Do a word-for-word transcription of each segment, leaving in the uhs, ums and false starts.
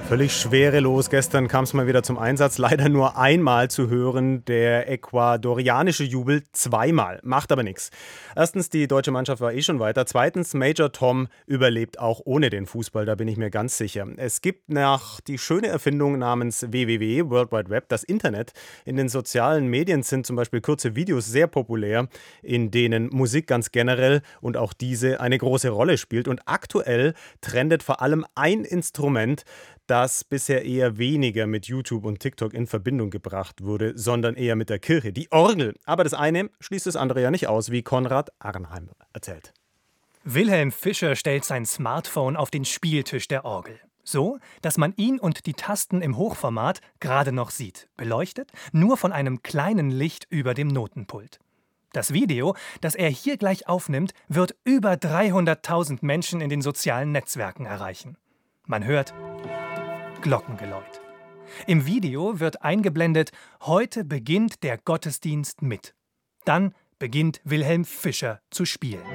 Völlig schwerelos. Gestern kam es mal wieder zum Einsatz. Leider nur einmal zu hören. Der ecuadorianische Jubel zweimal. Macht aber nichts. Erstens, die deutsche Mannschaft war eh schon weiter. Zweitens, Major Tom überlebt auch ohne den Fußball. Da bin ich mir ganz sicher. Es gibt nach die schöne Erfindung namens W W W, World Wide Web, das Internet. In den sozialen Medien sind zum Beispiel kurze Videos sehr populär, in denen Musik ganz generell und auch diese eine große Rolle spielt. Und aktuell trendet vor allem ein Instrument, das bisher eher weniger mit YouTube und TikTok in Verbindung gebracht wurde, sondern eher mit der Kirche, die Orgel. Aber das eine schließt das andere ja nicht aus, wie Konrad Arnheim erzählt. Wilhelm Fischer stellt sein Smartphone auf den Spieltisch der Orgel. So, dass man ihn und die Tasten im Hochformat gerade noch sieht, beleuchtet nur von einem kleinen Licht über dem Notenpult. Das Video, das er hier gleich aufnimmt, wird über dreihunderttausend Menschen in den sozialen Netzwerken erreichen. Man hört Glockengeläut. Im Video wird eingeblendet, heute beginnt der Gottesdienst mit. Dann beginnt Wilhelm Fischer zu spielen.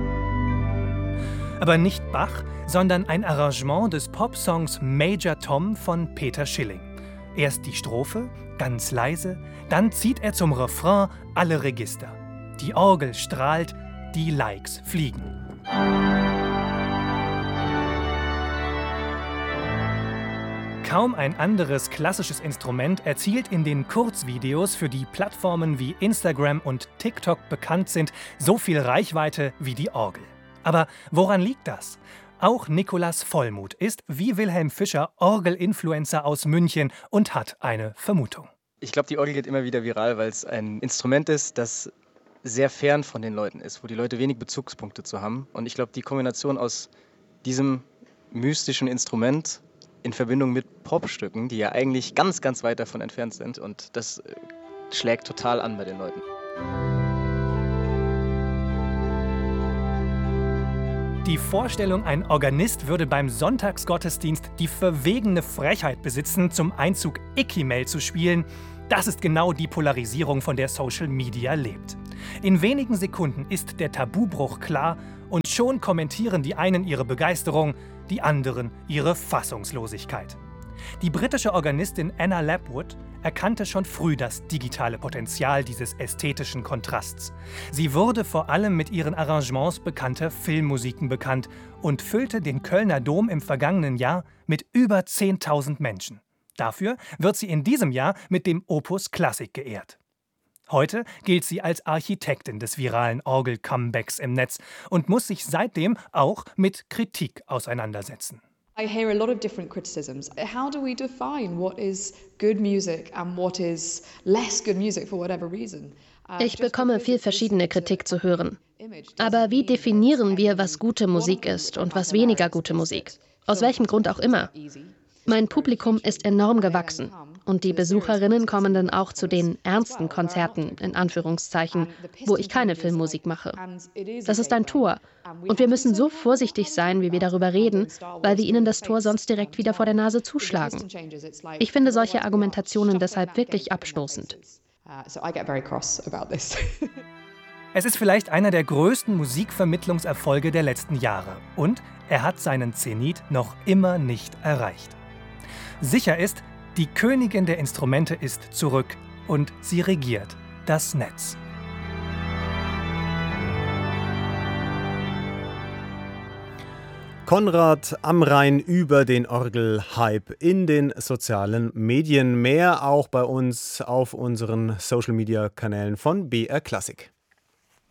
Aber nicht Bach, sondern ein Arrangement des Popsongs Major Tom von Peter Schilling. Erst die Strophe, ganz leise, dann zieht er zum Refrain alle Register. Die Orgel strahlt, die Likes fliegen. Kaum ein anderes klassisches Instrument erzielt in den Kurzvideos, für die Plattformen wie Instagram und TikTok bekannt sind, so viel Reichweite wie die Orgel. Aber woran liegt das? Auch Nicolas Vollmuth ist wie Wilhelm Fischer Orgel-Influencer aus München und hat eine Vermutung. Ich glaube, die Orgel geht immer wieder viral, weil es ein Instrument ist, das sehr fern von den Leuten ist, wo die Leute wenig Bezugspunkte zu haben. Und ich glaube, die Kombination aus diesem mystischen Instrument in Verbindung mit Popstücken, die ja eigentlich ganz, ganz weit davon entfernt sind. Und das äh, schlägt total an bei den Leuten. Die Vorstellung, ein Organist würde beim Sonntagsgottesdienst die verwegene Frechheit besitzen, zum Einzug Icky-Mail zu spielen, das ist genau die Polarisierung, von der Social Media lebt. In wenigen Sekunden ist der Tabubruch klar und schon kommentieren die einen ihre Begeisterung, die anderen ihre Fassungslosigkeit. Die britische Organistin Anna Lapwood erkannte schon früh das digitale Potenzial dieses ästhetischen Kontrasts. Sie wurde vor allem mit ihren Arrangements bekannter Filmmusiken bekannt und füllte den Kölner Dom im vergangenen Jahr mit über zehntausend Menschen. Dafür wird sie in diesem Jahr mit dem Opus Klassik geehrt. Heute gilt sie als Architektin des viralen Orgel-Comebacks im Netz und muss sich seitdem auch mit Kritik auseinandersetzen. I hear a lot of different criticisms. How do we define what is good music and what is less good music for whatever reason? Ich bekomme viel verschiedene Kritik zu hören. Aber wie definieren wir, was gute Musik ist und was weniger gute Musik? Aus welchem Grund auch immer. Mein Publikum ist enorm gewachsen und die Besucherinnen kommen dann auch zu den ernsten Konzerten, in Anführungszeichen, wo ich keine Filmmusik mache. Das ist ein Tor und wir müssen so vorsichtig sein, wie wir darüber reden, weil wir ihnen das Tor sonst direkt wieder vor der Nase zuschlagen. Ich finde solche Argumentationen deshalb wirklich abstoßend. Es ist vielleicht einer der größten Musikvermittlungserfolge der letzten Jahre und er hat seinen Zenit noch immer nicht erreicht. Sicher ist, die Königin der Instrumente ist zurück und sie regiert das Netz. Konrad Amrhein über den Orgelhype in den sozialen Medien. Mehr auch bei uns auf unseren Social-Media-Kanälen von B R Klassik.